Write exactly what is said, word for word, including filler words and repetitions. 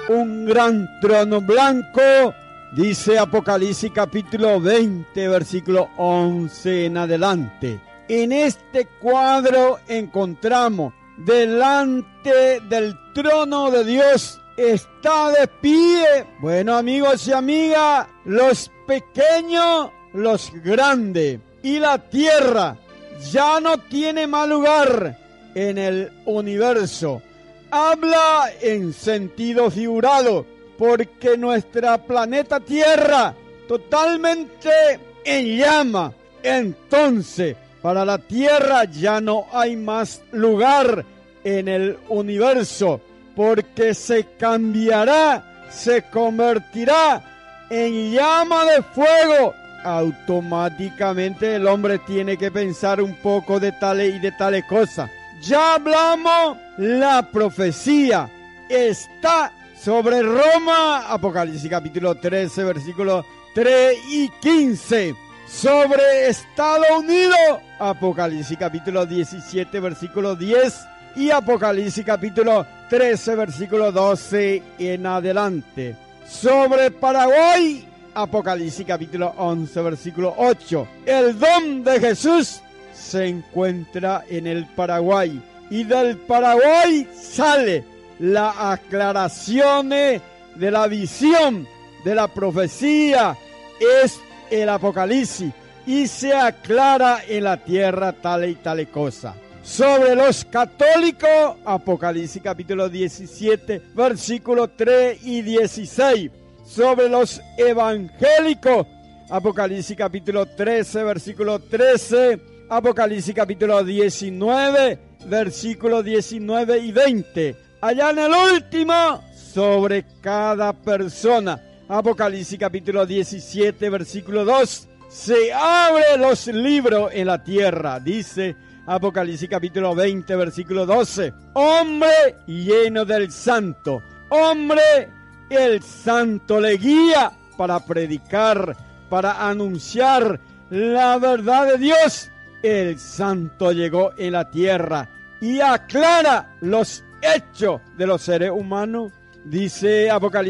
un gran trono blanco, dice Apocalipsis capítulo veinte, versículo once en adelante. En este cuadro encontramos delante del trono de Dios está de pie, bueno amigos y amigas, los pequeños, los grandes, y la tierra ya no tiene más lugar en el universo. Habla en sentido figurado, porque nuestra planeta Tierra totalmente en llama. Entonces, para la Tierra ya no hay más lugar en el universo, porque se cambiará, se convertirá en llama de fuego. Automáticamente el hombre tiene que pensar un poco de tales y de tales cosas. Ya hablamos, la profecía está sobre Roma, Apocalipsis capítulo trece, versículos tres y quince. Sobre Estados Unidos, Apocalipsis capítulo diecisiete, versículo diez. Y Apocalipsis capítulo trece, versículo doce en adelante. Sobre Paraguay, Apocalipsis capítulo once, versículo ocho. El don de Jesús se encuentra en el Paraguay, y del Paraguay sale la aclaración de la visión de la profecía, es el Apocalipsis, y se aclara en la tierra tal y tal cosa. Sobre los católicos, Apocalipsis capítulo diecisiete, versículos tres y dieciséis. Sobre los evangélicos, Apocalipsis capítulo trece, versículo trece. Apocalipsis capítulo diecinueve, versículos diecinueve y veinte. Allá en el último, sobre cada persona, Apocalipsis capítulo diecisiete, versículo dos. Se abren los libros en la tierra, dice Apocalipsis capítulo veinte, versículo doce. Hombre lleno del santo, hombre, el santo le guía para predicar, para anunciar la verdad de Dios. El santo llegó en la tierra y aclara los hechos de los seres humanos, dice Apocalipsis